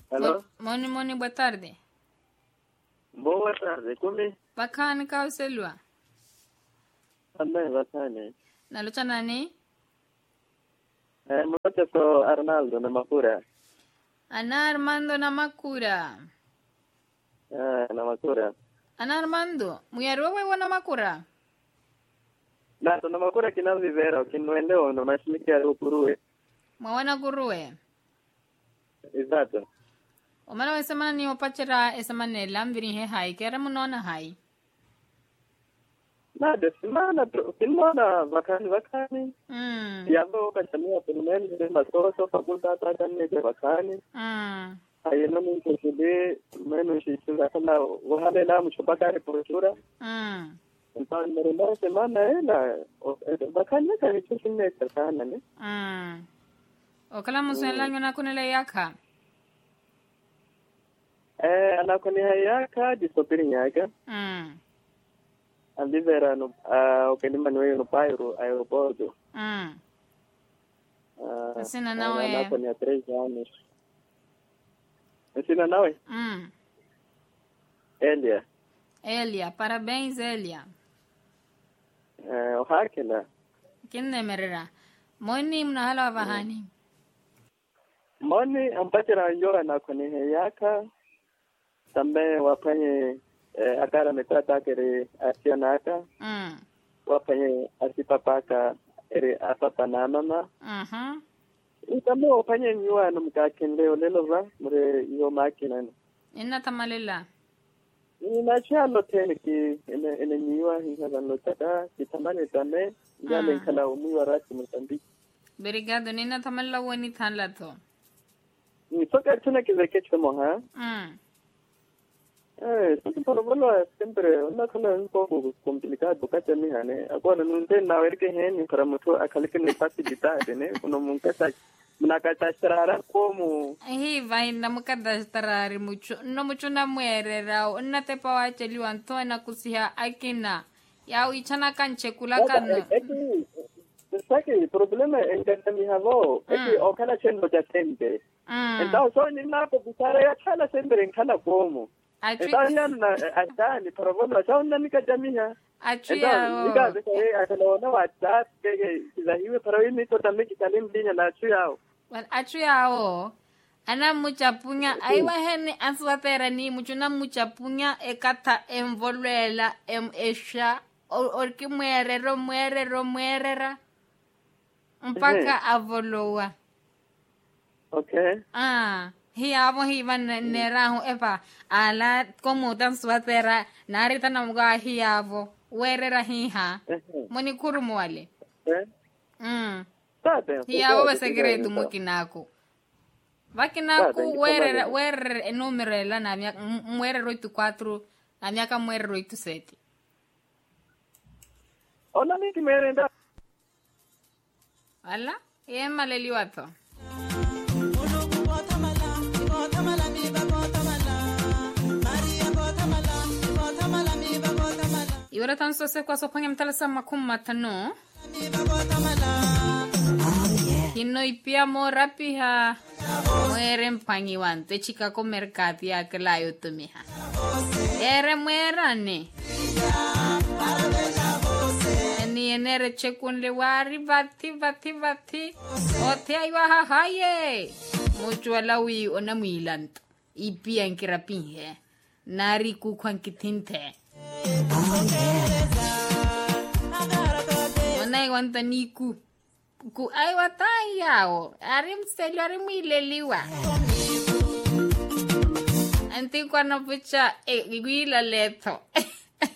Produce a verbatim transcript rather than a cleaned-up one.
Alô? Moni, Moni, boa tarde. Boa tarde, como Bacana, ka uselwa. também bacana. Nalucha nani? É, eu sou Arnaldo, na Macura. Ana Armando na Makura. Ah, na Macura. Ana Armando, muyaruwa wewe na Makura. Na, na Macura que não viveram, que não endeu, não mais me quero curue. Mwawana kuruwe. Exato. Omana wesemana ni opachera esamane lamviri he hai, kera munona hai. Nada, semana, semana, bacana, bacana. Mm. E agora, caminha pelo menos, mas só só faculdade para caminhar de bacana. Mm. Aí não me percebi, menos isso, já quando o rabo lá, muito bacana, professora. Mm. Então, na primeira semana, ela, bacana, que a gente se mete, bacana, né? Mm. Okala musela nyona kunele yaka. É, ela conhece de soprinhaca. Mm. Ali vera no o que ele manuel no bairro aeroporto. Mm. Ah, Ensina não ela é. tinha três anos. Ensina não é? Mm. Elia. Elia, parabéns Elia. É, o Hakela. Kinne merera. Moni mnahala vahani. Moni ampatira njora na conhece também wafanye eh, akara metata kere asionaka. Mm. Wafanye asipapaka ere apapa na mama. Mhm. Também wafanye nyua no mkakendeo lelo va mure yo makina. Inna tamalila. Inachalo tena ki ene ene nyua hinga lo tada kitamane tane ngale Mm. kala umuwa rati Mozambique. Obrigado, Nina tamala wani tanla to. Ni soka tuna kizeke chemo ha. Mm. Eh, soka por bolo sempre una kala un poco complicado kata mi hane. Agora não tem na ver que hen para muito akala que nem facilidade, né? Quando nunca sai mnakatashara como Hi vai na mukadastarari mucho. No mucho na muere rao. Na te pa wa cheli wanto na kusiha akina. Ya uichana kanche kula kana. é que sabe que o problema é que minha avó é que o cara sendo já sempre. Mm. Então só nem na para buscar é aquela sempre em cada como. Achu Então na atani para bolo só não me cadamia. achu Então ya. liga de que aquela na WhatsApp que já hiwe para mim to também que talim dinha na chuao. Well, achu ya o. Ana mucha punya. Aiwa hene answatera ni mucho na mucha punya ekata envolvela em esha. Or que muere, ro muere, ro muere. Mpaka avoloa. Okay. Ah, hiavo hiva nerahu epa ala como tan suatera narita namuga hiavo werera hiha moni kurumu wale. Eh? Mm. Tá bem. Hiavo ba segredo mukinako. Vakinako werera werera número ela na minha muere oito quatro na minha ka muere oito sete. Ona ni que merenda. Ala? E maleli wato. Iwara tanso se kwa sopanya mtala sama kumatano. Hino ipia mo rapiha. Muere mpangi wante chika ko merkati ya kelayo tumiha. Ere muerane. Ni enere chekunle wari bati bati bati. Ote aiwa hahaye. Mucho alawi ona muilanto. Ipia nkirapinhe. Nari kukwan kitinte. Ona iwanta niku. Ku aiwa tayao. Arim selo arim ileliwa. Anti kwa na pucha e gwila leto.